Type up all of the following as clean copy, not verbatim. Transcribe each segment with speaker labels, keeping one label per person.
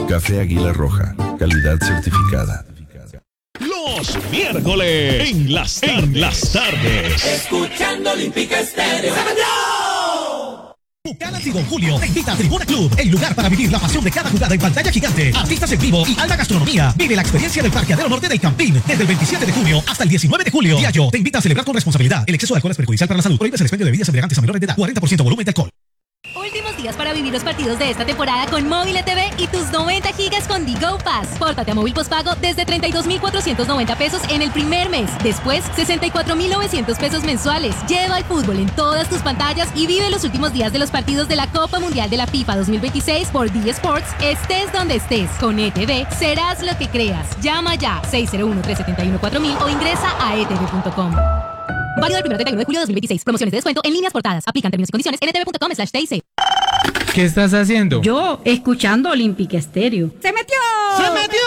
Speaker 1: Café Águila Roja, calidad certificada.
Speaker 2: Los miércoles en las tardes.
Speaker 3: Escuchando Olímpica Estéreo.
Speaker 4: Bucanas y Don Julio te invita a Tribuna Club, el lugar para vivir la pasión de cada jugada en pantalla gigante, artistas en vivo y alta gastronomía. Vive la experiencia del Parqueadero Norte del Campín desde el 27 de junio hasta el 19 de julio. Diageo te invita a celebrar con responsabilidad. El exceso de alcohol es perjudicial para la salud. Prohíbe el expendio de bebidas embriagantes a menores de edad. 40% volumen de alcohol.
Speaker 5: Últimos días para vivir los partidos de esta temporada con Móvil ETV y tus 90 gigas con Digo Pass. Pórtate a Móvil Postpago desde 32,490 pesos en el primer mes. Después, 64,900 pesos mensuales. Lleva el fútbol en todas tus pantallas y vive los últimos días de los partidos de la Copa Mundial de la FIFA 2026 por D Sports, estés donde estés. Con ETV serás lo que creas. Llama ya 601-371-4000 o ingresa a etv.com. Válido del 1 al 31 de julio de 2026. Promociones de descuento en líneas portadas. Aplican términos y condiciones en etv.com/TIC.
Speaker 6: ¿Qué estás haciendo?
Speaker 7: Yo, escuchando Olímpica Estéreo. ¡Se metió!
Speaker 4: ¡Se metió!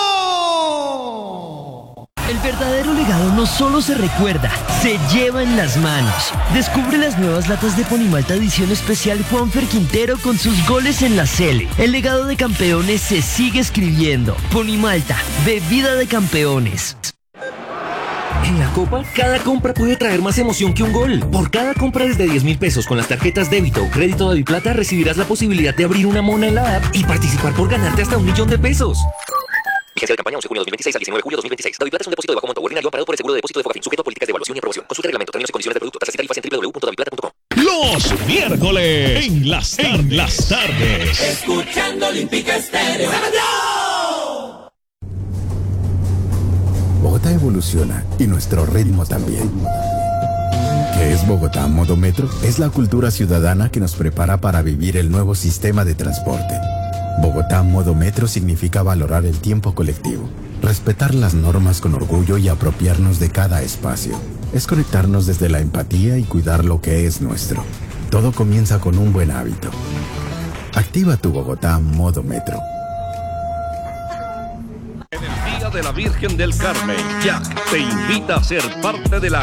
Speaker 8: El verdadero legado no solo se recuerda, se lleva en las manos. Descubre las nuevas latas de Ponimalta edición especial Juanfer Quintero con sus goles en la Sele. El legado de campeones se sigue escribiendo. Ponimalta, bebida de campeones.
Speaker 9: En la Copa, cada compra puede traer más emoción que un gol. Por cada compra desde 10,000 pesos con las tarjetas débito o crédito Daviplata recibirás la posibilidad de abrir una mona en la app y participar por ganarte hasta 1.000.000 de pesos. Vigencia de campaña 11 de junio de 2026 al 19 de julio de 2026. Daviplata es un depósito de bajo monto ordinario amparado por el seguro de depósito de Fogafín, sujeto a políticas de evaluación y aprobación. Consulta reglamento, términos y condiciones del producto, tasas y tarifas en www.daviplata.com.
Speaker 2: Los miércoles en las tardes.
Speaker 3: Escuchando Olímpica Estéreo.
Speaker 10: Bogotá evoluciona y nuestro ritmo también. ¿Qué es Bogotá Modo Metro? Es la cultura ciudadana que nos prepara para vivir el nuevo sistema de transporte. Bogotá Modo Metro significa valorar el tiempo colectivo, respetar las normas con orgullo y apropiarnos de cada espacio. Es conectarnos desde la empatía y cuidar lo que es nuestro. Todo comienza con un buen hábito. Activa tu Bogotá Modo Metro.
Speaker 11: En el Día de la Virgen del Carmen, Jack te invita a ser parte de la